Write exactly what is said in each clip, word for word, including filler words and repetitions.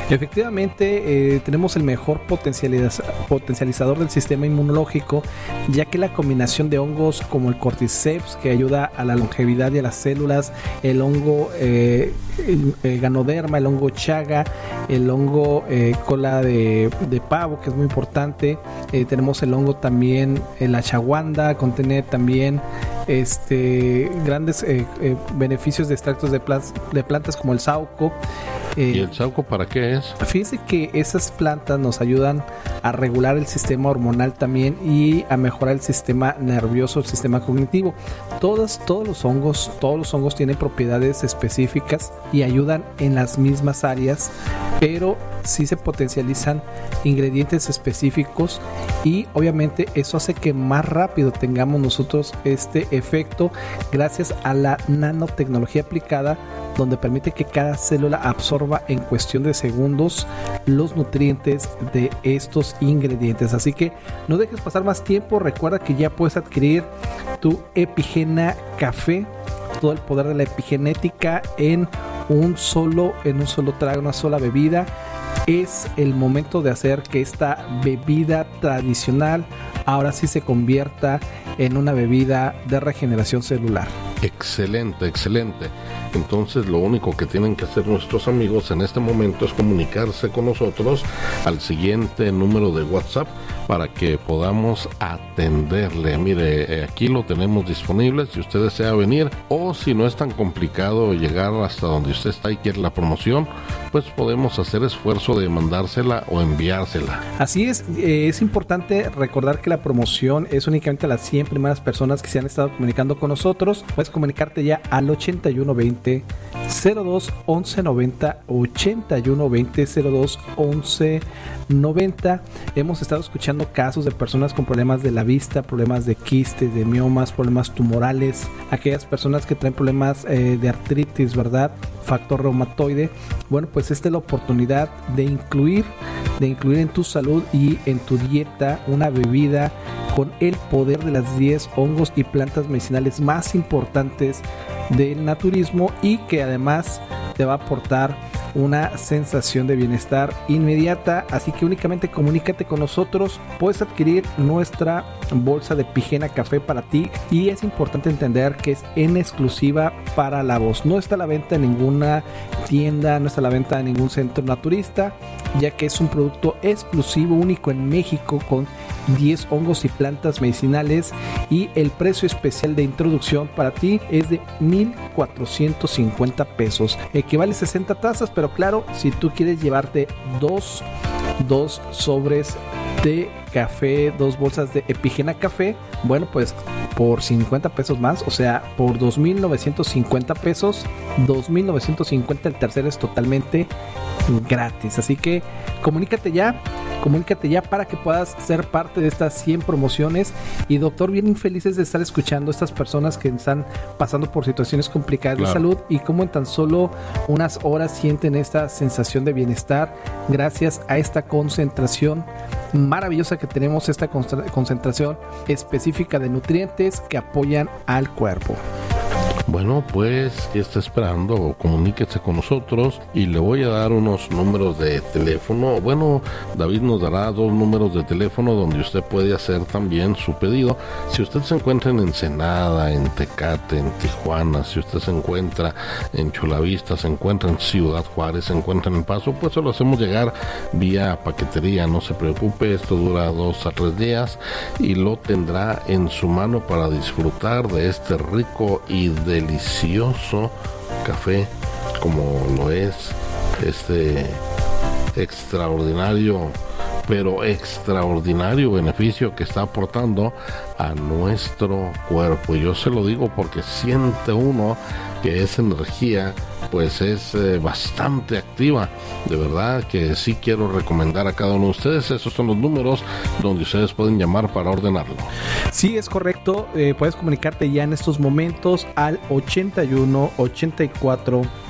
Efectivamente, eh, tenemos el mejor potencializ- potencializador del sistema inmunológico, ya que la combinación de hongos como el cordyceps, que ayuda a la longevidad y a las células, el hongo eh, el, el ganoderma, el hongo chaga, el hongo eh, cola de, de pavo, que es muy importante, eh, tenemos el hongo también, el ashwagandha, contiene también este grandes eh, eh, beneficios de extractos de, plas- de plantas como el saúco. Eh, ¿Y el saúco para qué es? Fíjense que esas plantas nos ayudan a regular el sistema hormonal también y a mejorar el sistema nervioso, el sistema cognitivo. Todos, todos los hongos, todos los hongos tienen propiedades específicas y ayudan en las mismas áreas, pero sí se potencializan ingredientes específicos y obviamente eso hace que más rápido tengamos nosotros este efecto gracias a la nanotecnología aplicada, donde permite que cada célula absorba en cuestión de segundos los nutrientes de estos ingredientes. Así que no dejes pasar más tiempo. Recuerda que ya puedes adquirir tu Epigena Café, todo el poder de la epigenética en un solo, en un solo trago, una sola bebida. Es el momento de hacer que esta bebida tradicional ahora sí se convierta en una bebida de regeneración celular. Excelente, excelente. Entonces lo único que tienen que hacer nuestros amigos en este momento es comunicarse con nosotros al siguiente número de WhatsApp para que podamos atenderle. Mire, aquí lo tenemos disponible si usted desea venir, o si no es tan complicado llegar hasta donde usted está y quiere la promoción, pues podemos hacer esfuerzo de mandársela o enviársela. Así es, eh, es importante recordar que la promoción es únicamente a las cien primeras personas que se han estado comunicando con nosotros. Puedes comunicarte ya al ochenta y uno veinte cero dos once noventa, ochenta y uno veinte cero dos once noventa. Hemos estado escuchando casos de personas con problemas de la vista, problemas de quistes, de miomas, problemas tumorales, aquellas personas que traen problemas eh, de artritis, ¿verdad? Factor reumatoide. Bueno, pues esta es la oportunidad de incluir, de incluir en tu salud y en tu dieta una bebida con el poder de las diez hongos y plantas medicinales más importantes del naturismo y que además te va a aportar una sensación de bienestar inmediata. Así que únicamente comunícate con nosotros. Puedes adquirir nuestra bolsa de Epigena Café para ti, y es importante entender que es en exclusiva para La Voz. No está a la venta en ninguna tienda, no está a la venta en ningún centro naturista, ya que es un producto exclusivo, único en México, con diez hongos y plantas medicinales, y el precio especial de introducción para ti es de mil cuatrocientos cincuenta pesos, equivale a sesenta tazas. Pero claro, si tú quieres llevarte dos, dos sobres de café, dos bolsas de Epigena Café, bueno, pues por cincuenta pesos más, o sea, por dos mil novecientos cincuenta pesos, dos mil novecientos cincuenta, el tercero es totalmente gratis. Así que comunícate ya, comunícate ya para que puedas ser parte de estas cien promociones. Y doctor, bien felices de estar escuchando a estas personas que están pasando por situaciones complicadas claro. de salud, y cómo en tan solo unas horas sienten esta sensación de bienestar gracias a esta concentración maravillosa que tenemos, esta concentración específica de nutrientes que apoyan al cuerpo. Bueno, pues, ¿qué está esperando? Comuníquese con nosotros y le voy a dar unos números de teléfono. Bueno, David nos dará dos números de teléfono donde usted puede hacer también su pedido. Si usted se encuentra en Ensenada, en Tecate, en Tijuana, si usted se encuentra en Chulavista, se encuentra en Ciudad Juárez, se encuentra en El Paso, pues se lo hacemos llegar vía paquetería. No se preocupe, esto dura dos a tres días y lo tendrá en su mano para disfrutar de este rico y de delicioso café, como lo es este extraordinario, pero extraordinario beneficio que está aportando a nuestro cuerpo. Y yo se lo digo porque siente uno que esa energía pues es eh, bastante activa. De verdad que sí quiero recomendar a cada uno de ustedes. Esos son los números donde ustedes pueden llamar para ordenarlo. Sí, es correcto. Eh, puedes comunicarte ya en estos momentos al ochenta y uno ochenta y cuatro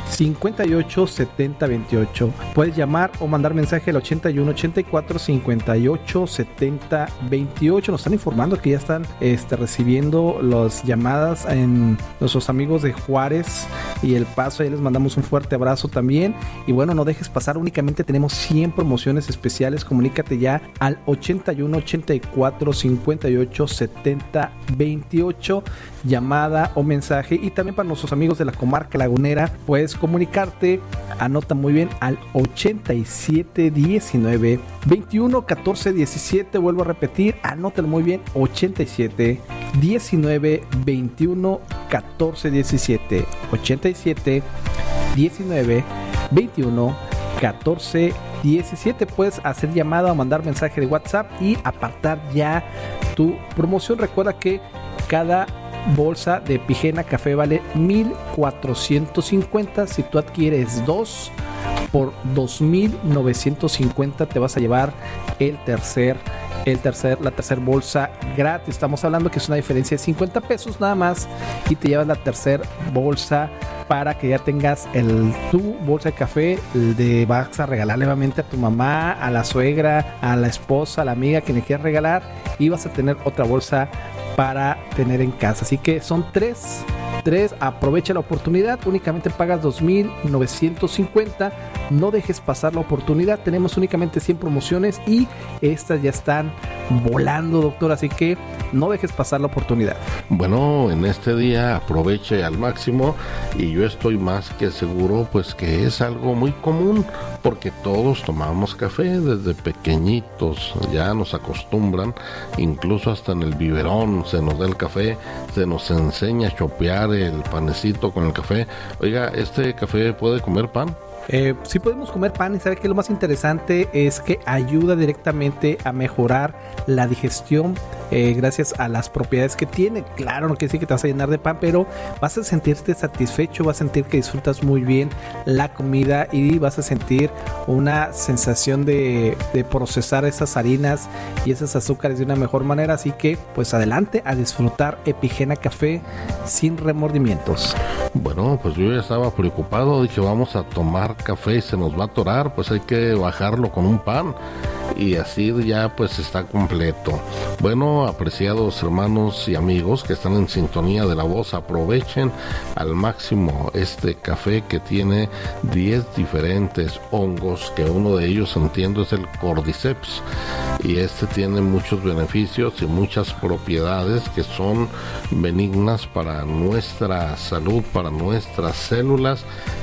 cincuenta y ocho setenta veintiocho. Puedes llamar o mandar mensaje al ochenta y uno ochenta y cuatro cincuenta y ocho setenta veintiocho. Nos están informando que ya están este, recibiendo las llamadas en nuestros amigos de Juárez y El Paso. Ahí les mandamos un fuerte abrazo también. Y bueno, no dejes pasar, únicamente tenemos cien promociones especiales. Comunícate ya al ochenta y uno ochenta y cuatro cincuenta y ocho setenta veintiocho, llamada o mensaje. Y también para nuestros amigos de la comarca lagunera, puedes comunicarte, anota muy bien, al ochenta y siete diecinueve veintiuno catorce diecisiete. Vuelvo a repetir, anótalo muy bien, ochenta y siete diecinueve veintiuno catorce diecisiete, ochenta y siete diecinueve veintiuno catorce diecisiete. Puedes hacer llamada o mandar mensaje de WhatsApp y apartar ya tu promoción. Recuerda que cada bolsa de Epigena Café vale mil cuatrocientos cincuenta. Si tú adquieres dos por dos mil novecientos cincuenta, te vas a llevar el tercer el tercer la tercer bolsa gratis. Estamos hablando que es una diferencia de cincuenta pesos nada más, y te llevas la tercer bolsa para que ya tengas el tu bolsa de café. De vas a regalar nuevamente a tu mamá, a la suegra, a la esposa, a la amiga que le quieras regalar, y vas a tener otra bolsa para tener en casa. Así que son tres, tres, aprovecha la oportunidad, únicamente pagas dos mil novecientos cincuenta, no dejes pasar la oportunidad. Tenemos únicamente cien promociones y estas ya están volando, doctor, así que no dejes pasar la oportunidad. Bueno, en este día aproveche al máximo, y yo estoy más que seguro pues que es algo muy común, porque todos tomamos café desde pequeñitos, ya nos acostumbran, incluso hasta en el biberón se nos da el café, se nos enseña a chopear el panecito con el café. Oiga, ¿este café puede comer pan? Eh, sí podemos comer pan, y sabe que lo más interesante es que ayuda directamente a mejorar la digestión eh, gracias a las propiedades que tiene. Claro, no quiere decir que te vas a llenar de pan, pero vas a sentirte satisfecho, vas a sentir que disfrutas muy bien la comida y vas a sentir una sensación de, de procesar esas harinas y esos azúcares de una mejor manera. Así que pues adelante a disfrutar Epigena Café sin remordimientos. Bueno, pues yo ya estaba preocupado, dije vamos a tomar café y se nos va a atorar, pues hay que bajarlo con un pan, y así ya pues está completo. Bueno, apreciados hermanos y amigos que están en sintonía de La Voz, aprovechen al máximo este café que tiene diez diferentes hongos, que uno de ellos entiendo es el Cordyceps, y este tiene muchos beneficios y muchas propiedades que son benignas para nuestra salud, para nuestras células,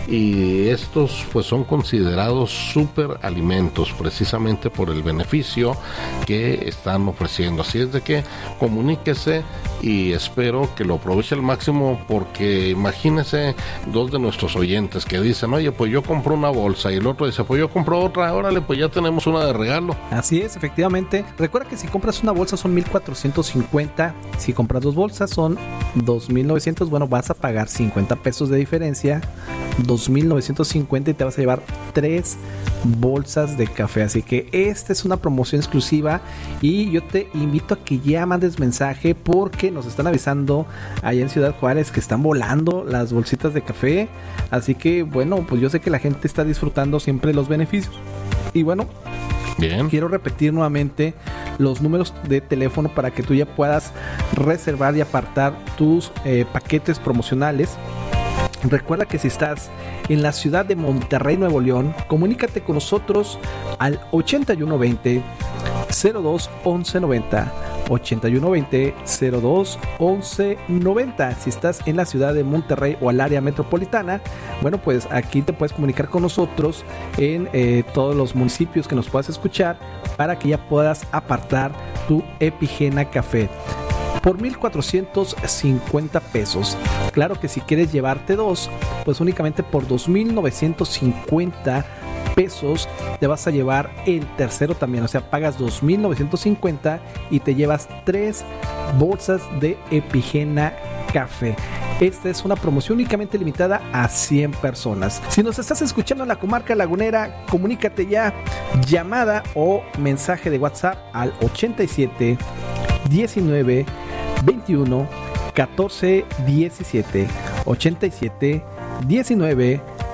y estos pues son considerados super alimentos precisamente por el beneficio que están ofreciendo. Así es de que comuníquese, y espero que lo aproveche al máximo, porque imagínese dos de nuestros oyentes que dicen, oye, pues yo compro una bolsa, y el otro dice, pues yo compro otra, órale, pues ya tenemos una de regalo. Así es, efectivamente. Recuerda que si compras una bolsa son mil cuatrocientos cincuenta, si compras dos bolsas son dos mil novecientos. Bueno, vas a pagar cincuenta pesos de diferencia, dos mil novecientos cincuenta, y te vas a llevar tres bolsas de café. Así que esta es una promoción exclusiva, y yo te invito a que ya mandes mensaje, porque nos están avisando allá en Ciudad Juárez que están volando las bolsitas de café. Así que bueno, pues yo sé que la gente está disfrutando siempre los beneficios. Y bueno, bien, quiero repetir nuevamente los números de teléfono para que tú ya puedas reservar y apartar tus eh, paquetes promocionales. Recuerda que si estás en la ciudad de Monterrey, Nuevo León, comunícate con nosotros al ochenta y uno veinte cero dos once noventa, ochenta y uno veinte cero dos once noventa. Si estás en la ciudad de Monterrey o al área metropolitana, bueno, pues aquí te puedes comunicar con nosotros en eh, todos los municipios que nos puedas escuchar, para que ya puedas apartar tu Epigena Café por mil cuatrocientos cincuenta pesos. Claro que si quieres llevarte dos, pues únicamente por dos mil novecientos cincuenta pesos te vas a llevar el tercero también. O sea, pagas dos mil novecientos cincuenta y te llevas tres bolsas de Epigena Café. Esta es una promoción únicamente limitada a cien personas. Si nos estás escuchando en la comarca lagunera, comunícate ya, llamada o mensaje de WhatsApp al ochenta y siete diecinueve veintiuno catorce diecisiete, ochenta y siete diecinueve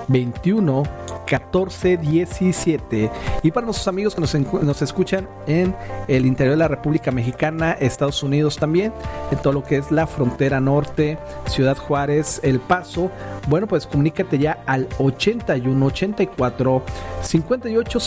veintiuno catorce diecisiete. Y para nuestros amigos que nos, nos escuchan en el interior de la República Mexicana, Estados Unidos también, en todo lo que es la frontera norte, Ciudad Juárez, El Paso, bueno, pues comunícate ya al ochenta y uno ochenta y cuatro cincuenta y ocho